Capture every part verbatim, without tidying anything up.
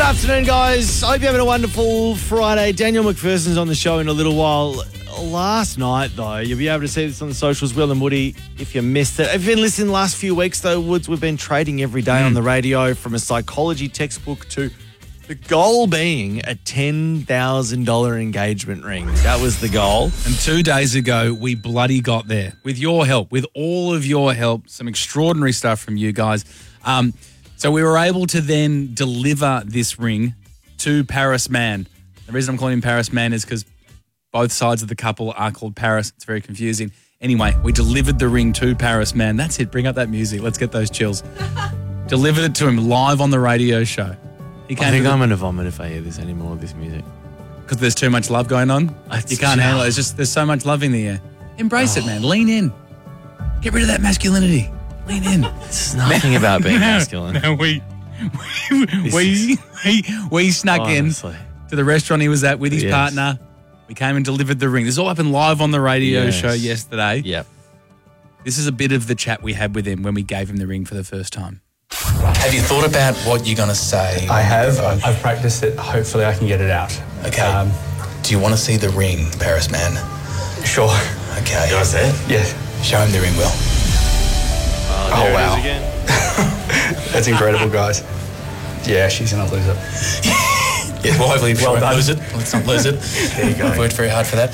afternoon, guys. I hope you're having a wonderful Friday. Daniel McPherson's on the show in a little while. Last night, though, you'll be able to see this on the socials, Will and Woody, if you missed it. If you've been listening the last few weeks, though, Woods, we've been trading every day mm. on the radio, from a psychology textbook to the goal being a ten thousand dollars engagement ring. That was the goal. And two days ago, we bloody got there. With your help, with all of your help, some extraordinary stuff from you guys. Um, so we were able to then deliver this ring to Paris Man. The reason I'm calling him Paris Man is because both sides of the couple are called Paris. It's very confusing. Anyway, we delivered the ring to Paris Man. That's it. Bring up that music. Let's get those chills. Delivered it to him live on the radio show. He came I think I'm going to vomit if I hear this anymore of this music. Because there's too much love going on? It's you can't handle it. It's just, there's so much love in the air. Embrace oh. it, man. Lean in. Get rid of that masculinity. Lean in. It's nothing about being no, masculine. No, we, we, we, we, we snuck Honestly. in to the restaurant he was at with his yes. partner. We came and delivered the ring. This all happened live on the radio yes. show yesterday. Yep. This is a bit of the chat we had with him when we gave him the ring for the first time. Have you thought about what you're going to say? I have. I've, I've practiced it. Hopefully I can get it out. Okay. Um, Do you want to see the ring, Paris Man? Sure. Okay. Do I see it? Yeah. Show him the ring, Will. Oh, oh wow. It is again. That's incredible, guys. Yeah, she's going to lose it. Yeah, well, hopefully well we won't lose it. Let's not lose it. There you go. I've worked very hard for that.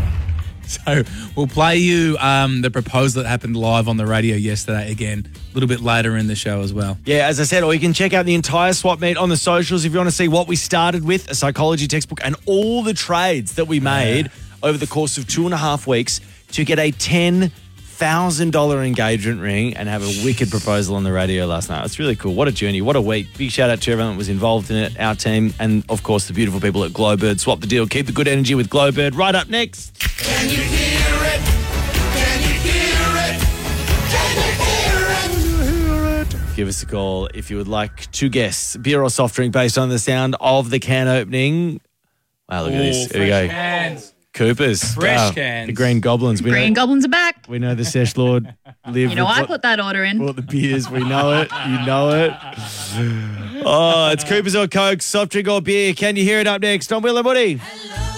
So we'll play you um, the proposal that happened live on the radio yesterday again, a little bit later in the show as well. Yeah, as I said, or you can check out the entire swap meet on the socials if you want to see what we started with, a psychology textbook, and all the trades that we made yeah. over the course of two and a half weeks to get a ten thousand dollars engagement ring and have a wicked proposal on the radio last night. It's really cool. What a journey. What a week. Big shout out to everyone that was involved in it, our team, and of course the beautiful people at Glowbird. Swap the deal. Keep the good energy with Glowbird. Right up next. Can you hear it? Can you hear it? Can you hear it? Can you hear it? Give us a call if you would like to guess beer or soft drink based on the sound of the can opening. Wow, look Ooh, at this. Here we go. Cans. Coopers. Fresh wow. cans. The Green Goblins. We Green know, Goblins are back. We know the Sesh Lord live. You know, I put that order in. Bought the beers. We know it. You know it. Oh, it's Coopers or Coke, soft drink or beer. Can you hear it up next on Will and Woody? Hello.